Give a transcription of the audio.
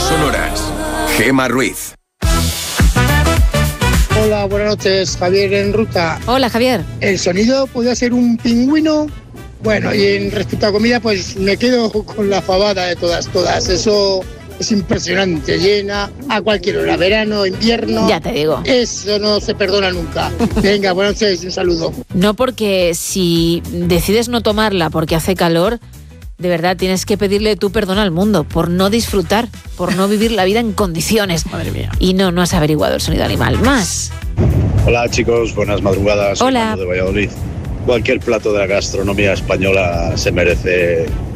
sonoras. Gema Ruiz. Hola, buenas noches, Javier en ruta. Hola, Javier. El sonido podría ser un pingüino. Bueno, y en respecto a comida, pues me quedo con la fabada de todas. Eso es impresionante, llena a cualquier hora, verano, invierno. Ya te digo. Eso no se perdona nunca. Venga, buenas noches, un saludo. No, porque si decides no tomarla porque hace calor, de verdad tienes que pedirle tu perdón al mundo por no disfrutar, por no vivir la vida en condiciones. Madre mía. Y no has averiguado el sonido animal. Más. Hola chicos, buenas madrugadas. Hola. Soy Manu de Valladolid. Cualquier plato de la gastronomía española se merece